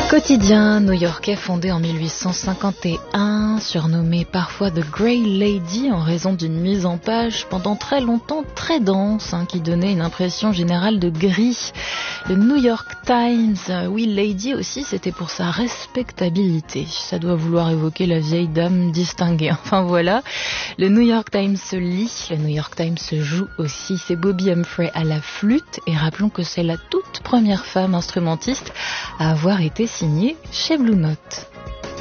Quotidien new-yorkais fondé en 1851, surnommé parfois The Grey Lady en raison d'une mise en page pendant très longtemps très dense, qui donnait une impression générale de gris. Le New York Times, oui Lady aussi, c'était pour sa respectabilité. Ça doit vouloir évoquer la vieille dame distinguée. Enfin voilà, le New York Times se lit, le New York Times se joue aussi. C'est Bobby Humphrey à la flûte et rappelons que c'est la toute première femme instrumentiste à avoir été signée chez Blue Note.